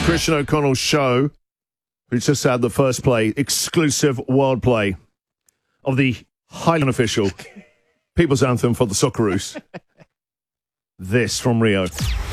Christian O'Connell's show, which just had the first play, exclusive world play of the highly unofficial People's Anthem for the Socceroos. This from Rio.